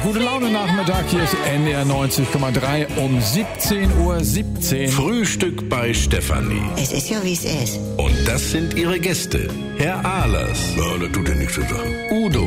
gute Laune Nachmittag. Hier ist NDR 90,3 um 17:17 Uhr. Frühstück bei Stefanie. Es ist ja, wie es ist. Und das sind ihre Gäste. Herr Ahlers. Ja, das tut ja nichts zu sagen. Udo.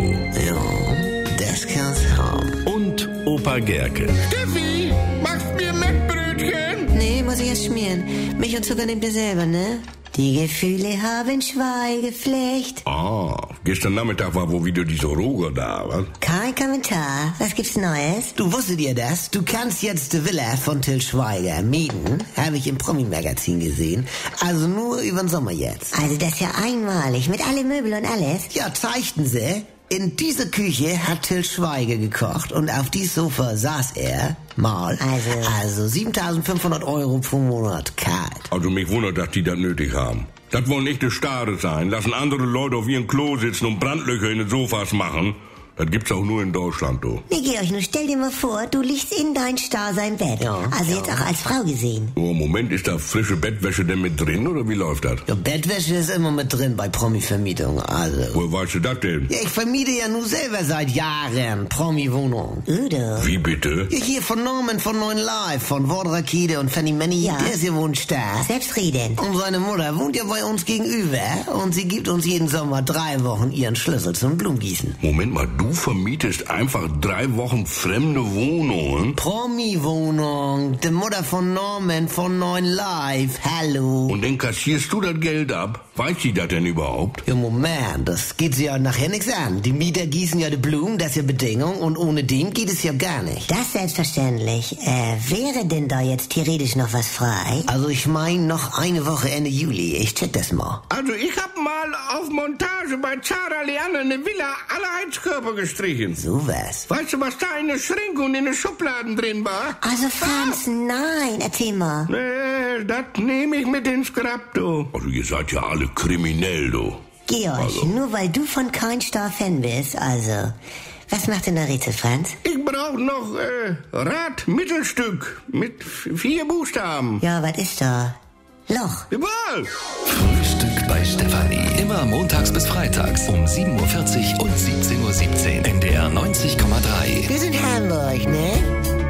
Ja, das kann's haben. Und Opa Gerke. Steffi, machst mir Mettbrötchen? Nee, muss ich erst schmieren. Milch und Zucker nehmt ihr selber, ne? Die Gefühle haben Schweigepflicht. Gestern Nachmittag war wohl wieder diese Roger da, was? Kein Kommentar. Was gibt's Neues? Du, wusstet ihr das? Du kannst jetzt die Villa von Till Schweiger mieten. Habe ich im Promi-Magazin gesehen. Also nur über den Sommer jetzt. Also das ist ja einmalig. Mit alle Möbel und alles. Ja, zeigten sie. In dieser Küche hat Till Schweiger gekocht und auf dieses Sofa saß er mal. Also 7.500 € pro Monat kalt. Also mich wundert, dass die das nötig haben. Das wollen echte Stare sein. Lassen andere Leute auf ihrem Klo sitzen und Brandlöcher in den Sofas machen. Das gibt's auch nur in Deutschland, du. Nee, Georg, nur stell dir mal vor, du liegst in dein Starr im Bett. Ja, also jetzt auch als Frau gesehen. Oh, Moment, ist da frische Bettwäsche denn mit drin, oder wie läuft das? Ja, Bettwäsche ist immer mit drin bei Promi-Vermietung, also. Woher weißt du das denn? Ja, ich vermiete ja nur selber seit Jahren Promi-Wohnung. Udo. Wie bitte? Ja, hier von Norman von 9 Live, von Wortrakete und Fanny Manny, Ja. der ist ja wohnt stark. Selbstredend. Und seine Mutter wohnt ja bei uns gegenüber und sie gibt uns jeden Sommer 3 Wochen ihren Schlüssel zum Blumengießen. Moment mal, du vermietest einfach 3 Wochen fremde Wohnungen? Promi-Wohnung, die Mutter von Norman von 9 Live, hallo. Und dann kassierst du das Geld ab? Weiß sie das denn überhaupt? Ja, Moment, das geht sie ja nachher nichts an. Die Mieter gießen ja die Blumen, das ist ja Bedingung und ohne dem geht es ja gar nicht. Das selbstverständlich. Wäre denn da jetzt theoretisch noch was frei? Also ich meine noch eine Woche Ende Juli, ich check das mal. Also ich hab mal auf Montage bei Zara Leanne eine Villa alle Heizkörper gestrichen. Sowas. Weißt du, was da in der Schränke und in den Schubladen drin war? Also Franz, nein, erzähl mal. Nee, das nehme ich mit ins Grab, du. Also ihr seid ja alle kriminell, du. Georg, nur weil du von kein Star-Fan bist, also. Was macht denn der Rätsel, Franz? Ich brauch noch Rad-Mittelstück mit 4 Buchstaben. Ja, was ist da? Loch. Jawohl! Frühstück bei Stefanie. Immer montags bis freitags um 7:40 Uhr und 17:17 Uhr. NDR 90,3. Wir sind Hamburg, ne?